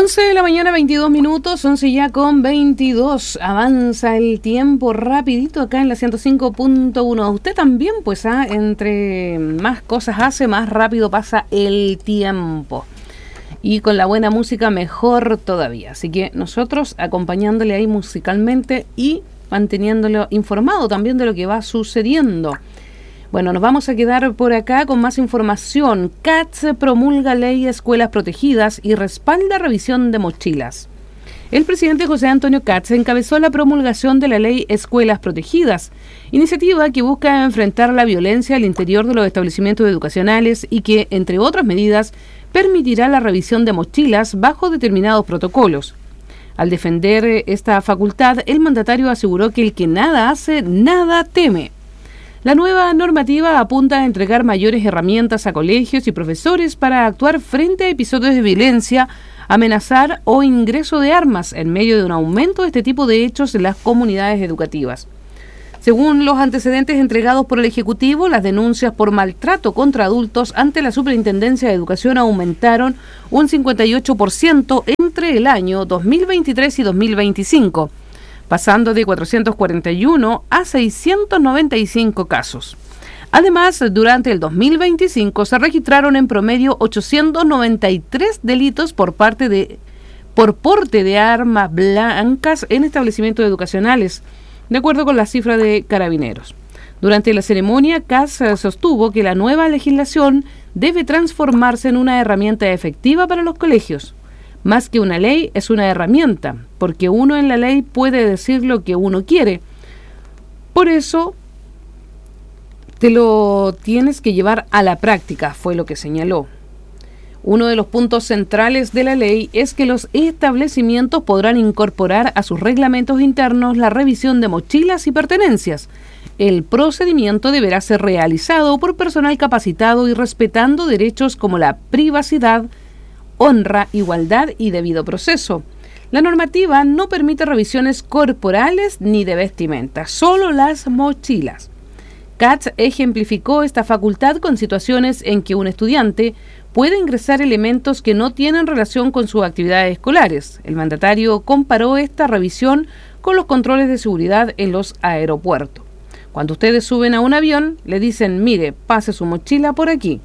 11 de la mañana, 22 minutos, 11 ya con 22. Avanza el tiempo rapidito acá en la 105.1. Usted también, pues, entre más cosas hace, más rápido pasa el tiempo. Y con la buena música, mejor todavía. Así que nosotros acompañándole ahí musicalmente y manteniéndolo informado también de lo que va sucediendo. Bueno, nos vamos a quedar por acá con más información. CATS promulga ley Escuelas Protegidas y respalda revisión de mochilas. El presidente José Antonio Katz encabezó la promulgación de la ley Escuelas Protegidas, iniciativa que busca enfrentar la violencia al interior de los establecimientos educacionales y que, entre otras medidas, permitirá la revisión de mochilas bajo determinados protocolos. Al defender esta facultad, el mandatario aseguró que el que nada hace, nada teme. La nueva normativa apunta a entregar mayores herramientas a colegios y profesores para actuar frente a episodios de violencia, amenazar o ingreso de armas en medio de un aumento de este tipo de hechos en las comunidades educativas. Según los antecedentes entregados por el Ejecutivo, las denuncias por maltrato contra adultos ante la Superintendencia de Educación aumentaron un 58% entre el año 2023 y 2025. Pasando de 441 a 695 casos. Además, durante el 2025 se registraron en promedio 893 delitos por porte de armas blancas en establecimientos educacionales, de acuerdo con la cifra de Carabineros. Durante la ceremonia, CAS sostuvo que la nueva legislación debe transformarse en una herramienta efectiva para los colegios. Más que una ley, es una herramienta, porque uno en la ley puede decir lo que uno quiere. Por eso, te lo tienes que llevar a la práctica, fue lo que señaló. Uno de los puntos centrales de la ley es que los establecimientos podrán incorporar a sus reglamentos internos la revisión de mochilas y pertenencias. El procedimiento deberá ser realizado por personal capacitado y respetando derechos como la privacidad, honra, igualdad y debido proceso. La normativa no permite revisiones corporales ni de vestimenta, solo las mochilas. Katz ejemplificó esta facultad con situaciones en que un estudiante puede ingresar elementos que no tienen relación con sus actividades escolares. El mandatario comparó esta revisión con los controles de seguridad en los aeropuertos. Cuando ustedes suben a un avión, le dicen, mire, pase su mochila por aquí.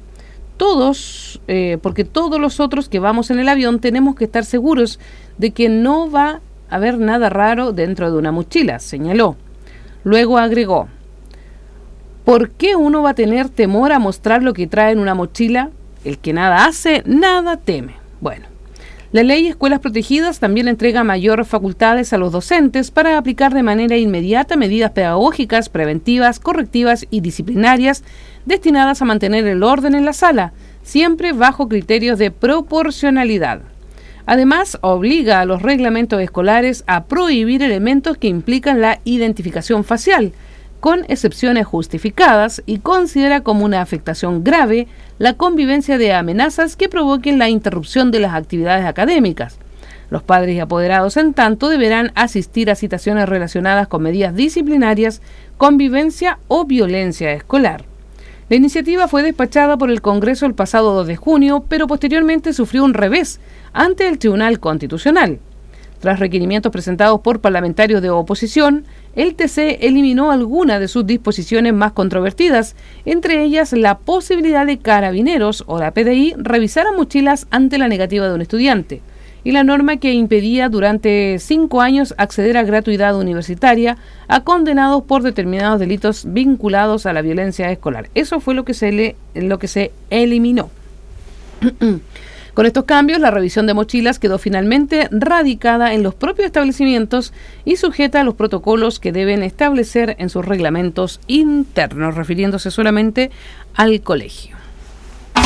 Porque todos los otros que vamos en el avión tenemos que estar seguros de que no va a haber nada raro dentro de una mochila, señaló. Luego agregó, ¿por qué uno va a tener temor a mostrar lo que trae en una mochila? El que nada hace, nada teme. Bueno, la ley Escuelas Protegidas también entrega mayor facultades a los docentes para aplicar de manera inmediata medidas pedagógicas, preventivas, correctivas y disciplinarias destinadas a mantener el orden en la sala, siempre bajo criterios de proporcionalidad. Además, obliga a los reglamentos escolares a prohibir elementos que implican la identificación facial, con excepciones justificadas, y considera como una afectación grave la convivencia de amenazas que provoquen la interrupción de las actividades académicas. Los padres y apoderados, en tanto, deberán asistir a citaciones relacionadas con medidas disciplinarias, convivencia o violencia escolar. La iniciativa fue despachada por el Congreso el pasado 2 de junio, pero posteriormente sufrió un revés ante el Tribunal Constitucional. Tras requerimientos presentados por parlamentarios de oposición, el TC eliminó algunas de sus disposiciones más controvertidas, entre ellas la posibilidad de Carabineros o la PDI revisaran mochilas ante la negativa de un estudiante, y la norma que impedía durante 5 años acceder a gratuidad universitaria a condenados por determinados delitos vinculados a la violencia escolar. Eso fue lo que se eliminó. Con estos cambios, la revisión de mochilas quedó finalmente radicada en los propios establecimientos y sujeta a los protocolos que deben establecer en sus reglamentos internos, refiriéndose solamente al colegio.